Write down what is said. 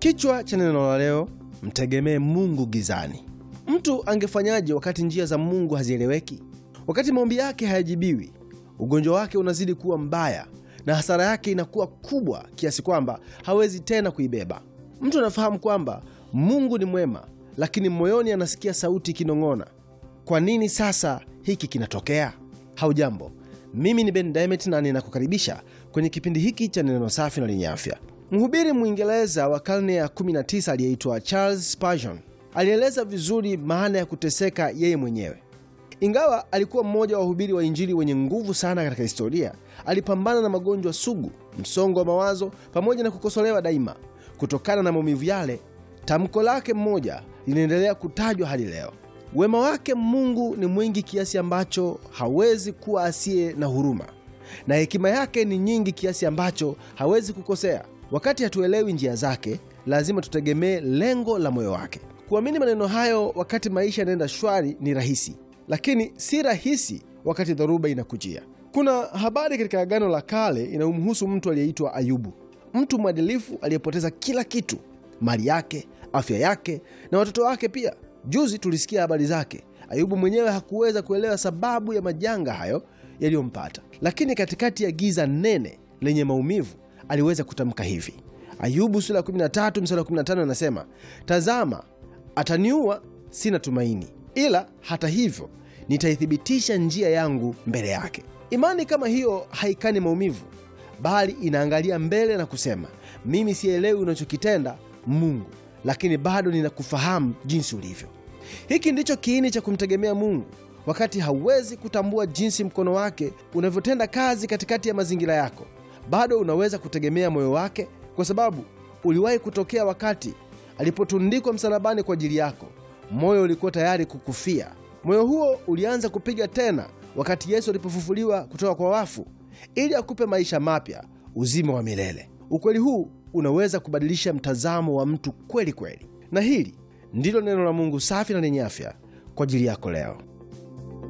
Kichwa cha neno la leo, mtegemee Mungu gizani. Mtu angefanyaje wakati njia za Mungu hazieleweki? Wakati maombi yake hayajibiwi, ugonjwa wake unazidi kuwa mbaya na hasara yake inakuwa kubwa kiasi kwamba hawezi tena kuibeba. Mtu anafahamu kwamba Mungu ni mwema, lakini moyoni anasikia sauti kinong'ona, kwa nini sasa hiki kinatokea? Haujambo, mimi ni Ben Diamond na ninakukaribisha kwenye kipindi hiki cha neno safi na lenye afya. Mhubiri Mwingereza wa karne ya 19 aliyeitwa Charles Spurgeon alieleza vizuri maana ya kuteseka yeye mwenyewe. Ingawa alikuwa mmoja wa wahubiri wa Injili wenye nguvu sana katika historia, alipambana na magonjwa sugu, msongo wa mawazo pamoja na kukosolewa daima. Kutokana na maumivu yale, tamko lake mmoja linaendelea kutajwa hadi leo: wema wake Mungu ni mwingi kiasi ambacho hawezi kuwa asiye na huruma, na hekima yake ni nyingi kiasi ambacho hawezi kukosea. Wakati hatuelewi njia zake, lazima tutegemee lengo la moyo wake. Kuamini maneno hayo wakati maisha yanaenda shwari ni rahisi, lakini si rahisi wakati dhoruba inakujia. Kuna habari katika Agano la Kale inayomhusu mtu aliyeitwa Ayubu, mtu mwadilifu aliyepoteza kila kitu, mali yake, afya yake na watoto wake pia. Juzi tulisikia habari zake. Ayubu mwenyewe hakuweza kuelewa sababu ya majanga hayo yaliyompata, lakini katikati ya giza nene lenye maumivu aliweza kutamka hivi. Ayubu sura 13 mstari 15 anasema, tazama, ataniua, sina tumaini, ila hata hivyo nitaithibitisha njia yangu mbele yake. Imani kama hiyo haikani maumivu, bali inaangalia mbele na kusema, mimi sielewi unachokitenda Mungu, lakini bado ninakufahamu jinsi ulivyo. Hiki ndicho kiini cha kumtegemea Mungu. Wakati hauwezi kutambua jinsi mkono wake unavyotenda kazi katikati ya mazingira yako, bado unaweza kutegemea moyo wake, kwa sababu uliwahi kutokea wakati alipotundikwa msalabani kwa ajili yako. Moyo ulikuwa tayari kukufia. Moyo huo ulianza kupiga tena wakati Yesu alipofufuliwa kutoka kwa wafu, ili akupe maisha mapya, uzima wa milele. Ukweli huu unaweza kubadilisha mtazamo wa mtu kweli kweli. Na hili ndilo neno la Mungu safi na lenye afya kwa ajili yako leo.